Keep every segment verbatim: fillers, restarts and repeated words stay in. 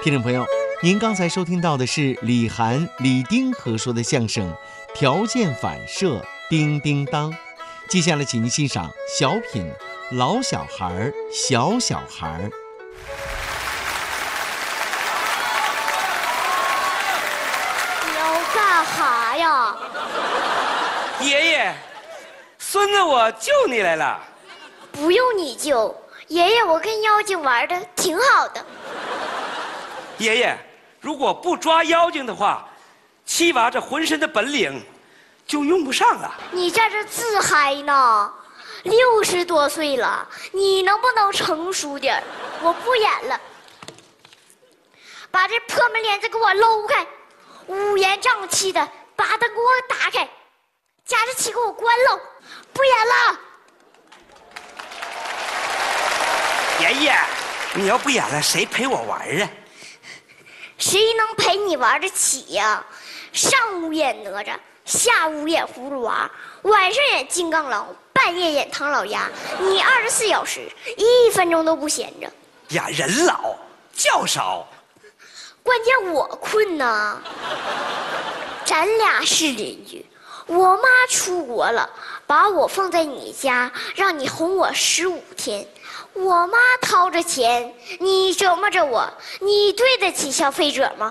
听众朋友，您刚才收听到的是李涵、李丁合说的相声《条件反射叮叮当》。接下来请您欣赏小品《老小孩小小孩》。 你要干哈呀？ 爷爷，孙子我救你来了。 不用你救，爷爷，我跟妖精玩的挺好的。 爷爷，如果不抓妖精的话，七娃这浑身的本领就用不上了。 你在这自嗨呢？六十多岁了，你能不能成熟点？我不演了，把这破门帘子给我搂开，乌烟瘴气的，把灯给我打开，加湿器给我关喽，不演了。 爷爷，你要不演了，谁陪我玩啊？ 谁能陪你玩得起呀？上午演哪吒，下午演葫芦娃，晚上演金刚狼，半夜演唐老鸭，你二十四小时一分钟都不闲着。 呀，人老觉少， 关键我困呐。咱俩是邻居，我妈出国了，把我放在你家，让你哄我十五天。我妈掏着钱，你折磨着我，你对得起消费者吗？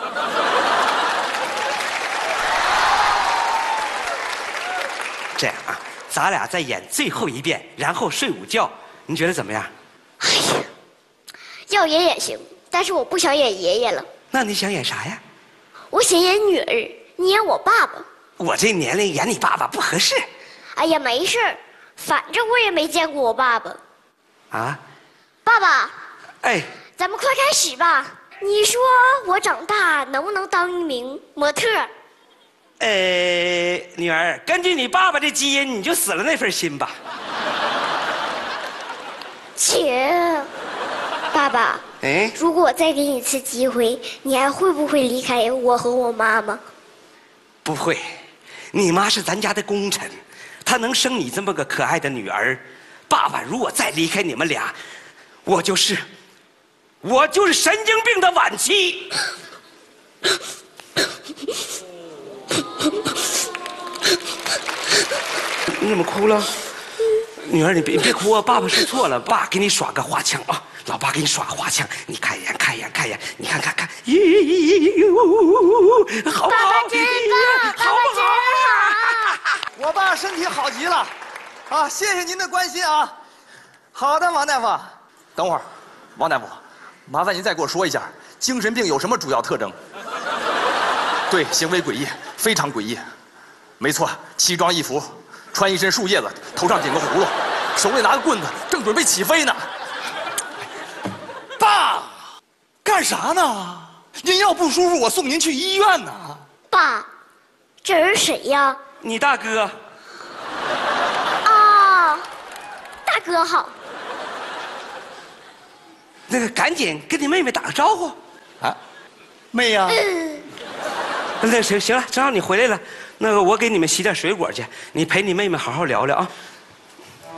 这样啊，咱俩再演最后一遍，然后睡午觉，你觉得怎么样？ 哎呀，要演也行，但是我不想演爷爷了。 那你想演啥呀？ 我想演女儿，你演我爸爸。 我这年龄演你爸爸不合适。 哎呀，没事儿，反正我也没见过我爸爸。 啊， 爸爸， 哎， 咱们快开始吧。你说我长大能不能当一名模特？ 呃，女儿，根据你爸爸的基因，你就死了那份心吧。 切，爸爸， 哎， 如果我再给你一次机会，你还会不会离开我和我妈妈？ 不会，你妈是咱家的功臣，她能生你这么个可爱的女儿。爸爸如果再离开你们俩，我就是，我就是神经病的晚期。你怎么哭了？女儿，你别别哭啊！爸爸说错了，爸给你耍个花枪啊！老爸给你耍个花枪，你看一眼，看一眼，看一眼，你看看看，哟，好不好？ 爸爸真棒，爸爸真好。 我爸身体好极了，啊，谢谢您的关心啊。好的，王大夫。等会儿，王大夫，麻烦您再给我说一下，精神病有什么主要特征？对，行为诡异，非常诡异。没错，奇装异服，穿一身树叶子，头上顶个葫芦，手里拿个棍子，正准备起飞呢。爸，干啥呢？您要不舒服，我送您去医院呢。 爸，这人谁呀？ 你大哥。 啊，大哥好。 那个，赶紧跟你妹妹打个招呼。 啊，妹呀。 嗯。 那行行了，正好你回来了，那个我给你们洗点水果去，你陪你妹妹好好聊聊啊。